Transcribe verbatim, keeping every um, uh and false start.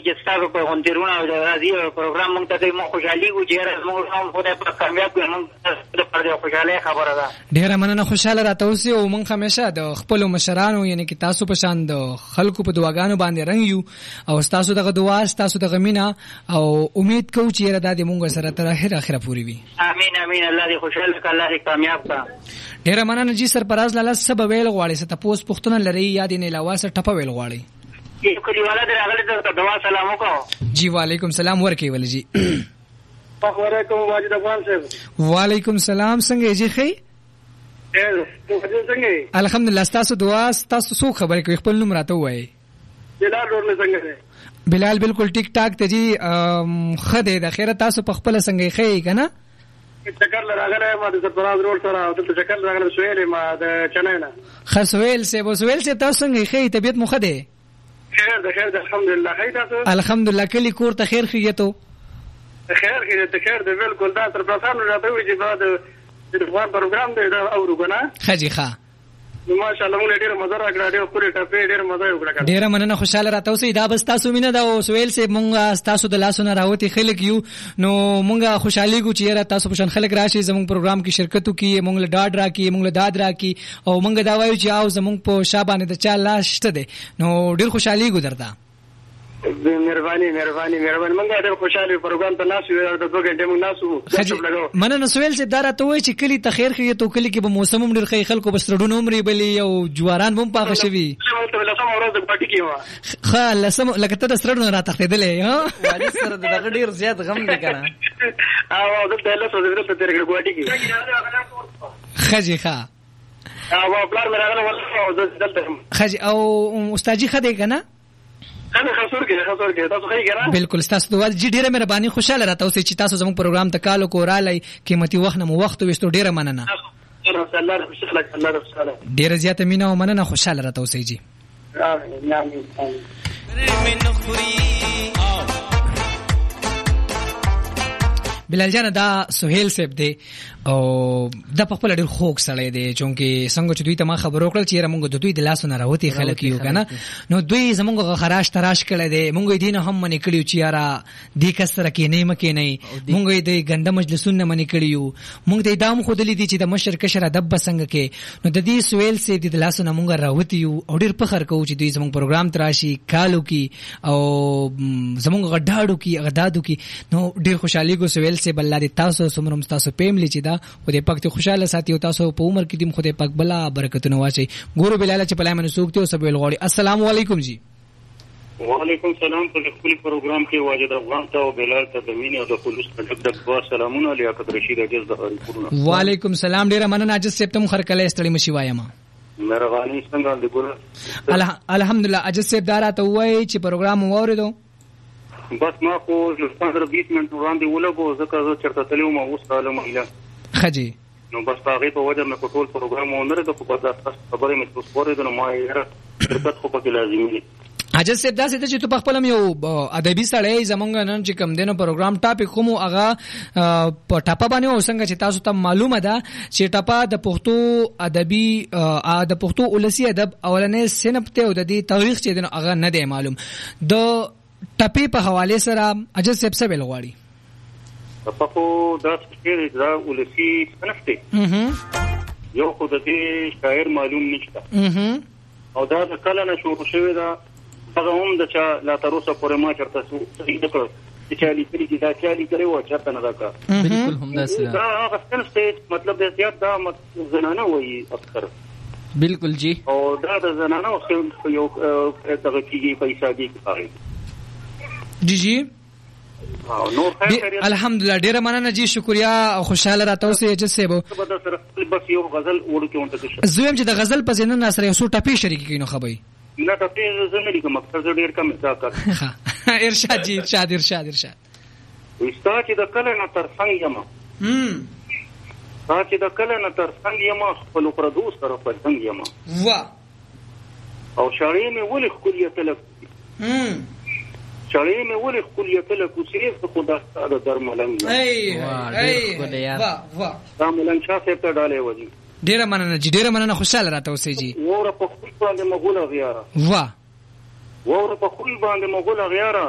چې تاسو په غونډیرونه او د راځي پروګرام مونږ ته مو خوشحالي کو چې موږ هم خدای په کامیاب کړو موږ د پردې خوشاله خبره ده. ډیره مننه خوشاله راته اوسئ او موږ همیشه د خپل مشرانو یعنی کې تاسو په شان د خلکو په دعاګانو باندې رنګ یو او تاسو دغه دعا تاسو دغه مینا او امید کوو چې را د موږ سره تر اخر اخره پوری وي. امين امين. الله دې خوشاله کړي الله دې کامیاب کړي. ډیره مننه جی سرپرست لاله سبب ویل غواړي ست تاسو پښتون لري یا دې نه علاوه سره ټپه ویل غواړي. یو کلیواله دې راغله ته دعا سلام وکړو. جی وعلیکم سلام ورکی ول جی. وعلیکم واجد افغان صاحب. وعلیکم سلام څنګه جی خی؟ څنګه الحمدلله تاسو دعا تاسو سو خبرې کوي خپل نوم راته وایي. بلال ورله څنګه دی؟ بلال بالکل ټیک ټاک ته جی خده د خیره تاسو په خپل څنګه خی کنه؟ چکر راغله ما د سرپراز روډ سره او د چکر راغله سویل ما د چناینا. خسویل سه وسویل سه تاسو څنګه خی طبيعت مو خده؟ خیر ده خیر ده الحمدلله. خیر تاسو؟ الحمدلله کلی کور ته خیر خیته. خیر خیر ته خیر ده بالکل دا سرپرازانو راته وی چې بعد د افغان پروګرام دی دا اورو کنه؟ خجی ښا ماشاءالله موږ ډېر مزه راکړه ډېر خوري ټپې ډېر مزه وکړه. ډېر مننه خوشاله راته اوسئ دا بس تاسو مینه دا او سویل سه مونږه تاسو د لاسونه راوتی خلک یو نو مونږه خوشحالي کو چې تاسو په شان خلک راشي زموږ پروګرام کې شرکت وکړي مونږ له ډاډ راکړي مونږ له داد راکړي او مونږ دا وایو چې او زموږ په شابانه د چا لاس شته دي نو ډېر خوشحالي کو درته. مهرباني مهرباني مهرباني مونږ ډېر خوشاله پروګرام ته ناسو د دوه غنټې مونږ ناسو. مننه سویل سه دا راته وایي چې کلی ته خیر خیر ته کلی کې به موسم هم ډېر خیر خلکو بس رډونو عمرې بلی او جواران هم پاغه شوی. خا لسم لکه ته سرډونه را تختیدلې ها واجب سره دغه ډېر زیات غم دی کنه. او د دله سره د تیر ګوټی کې خجی ښا او بلار مې راغله والله دلته خجی او استاد جی خدای کنه انا خسور کې خسور کې تاسو خی ګره بالکل تاسو دوه جی ډیره مهرباني خوشاله راته اوسئ چې تاسو زموږ پروګرام ته کال کورالای قیمتي وخت نه مو وخت وستو ډیره مننه. الله خوشاله الله خوشاله ډیره زیاته مینه او مننه خوشاله راته اوسئ جی. بلال جان دا سہیل صاحب دی او د خپل ډیر خوږ سړی دی چونکه څنګه چې دوی ته ما خبر وکړل چې موږ د دوی د لاسو نه راوتی خلک یو کنه نو دوی زموږ خراش تراش کړي دي موږ دې نه هم منې کړیو چې یارا دې کسره کې نه مکه نه موږ دې ګنده مجلسونه منې کړیو موږ دې دام خو دلی دي چې د مشر کشر ادب څنګه کې نو د دې سہیل صاحب د لاسو نه موږ راوتی یو او ډیر فخر کوو چې دوی زموږ پروګرام تراشي کالو کې او زموږ غډاړو کې غدادو کې نو ډیر خوشحالي کو سہیل سے بل دې تاسو سمرم تاسو پېم لچې دا خدای پاک ته خوشاله ساتي او تاسو په عمر کې دې خدای پاک بلا برکتونه واچي. ګورو بلال چې پلای منو سوکته او سبویل غوړي. السلام علیکم جی. وعلیکم سلام په خپل پروګرام کې واجد افغان ته او بلال ته د مینې او د خلوص په دغه دوا سلامونه لیاقت رشید اجز د اړیکو. وعلیکم سلام ډیر مننه اجز سپتم خر کله استړی مشي وایم. مهرباني څنګه دې ګور الحمدلله اجز سپ دارا ته وای چې پروګرام ووریدو بس ما خو پندرہ بیس منټ وړاندې ولګو ځکه زه چرته تللی وم اوس راغلم ایله خجی نو بس هغې په وجه مې په ټول پروګرام ونرېده خو بس دا خبرې مې اوس وورېده نو ما یې شرکت خو پکې لازمي دی. اجز صاحب داسې ته چې تو په خپل یو ادبي سړی زمونږ نن چې کم دینو پروګرام ټاپک کوم هغه په ټاپه باندې او څنګه چې تاسو ته معلومه ده چې ټاپه د پښتو ادبي د پښتو ولسی ادب اولنې صنف ته او د دې تاریخ چې دینو هغه نه دی معلوم. د ټپی په حواله سره اجز صاحب څه ویل غواړي؟ په خو دا چې دا ولسی صنف دی یو خو د دې شاعر معلوم نشته او دا د کله نه شروع شوی دا هغه هم د چا لا تر اوسه پورې ما چرته څه نه کړ چې چا لیکلي چې دا چا لیکلی و چرته نه راکړه. بالکل همداسې دا هغه صنف دی مطلب د زیات دا زنانه وایي اکثر. بالکل جی او دا د زنانه صنف یو دغه کېږي په حسابي کې پاغي جی جی الحمدلله ډیره مننه جی شکریا او خوشاله راته اوسئ اجز صاحب. بس یو غزل وړو کې ونته زویم چې د غزل په زینه ناصر یو څو ټپې شریک کینو خبري نه ټپې زنه لیکم مقصد ډیر کم دا کار ارشاد جی ارشاد ارشاد ارشاد وستا چې د کله نه تر څنګ یم هم تا چې د کله نه تر څنګ یم خپل پردو سره په څنګ یم وا او شړې مې ولې خپل تلک هم چړې مې ولې خپل تلک وسې په خدا ستاره درملنګ ای ای وا وا درملنګ شاه ته ته ډالې ودی. ډیره مننه جی ډیره مننه خوشاله راته اوسئ جی. وره په خپل باندې مغول غیاره وا وره په خپل باندې مغول غیاره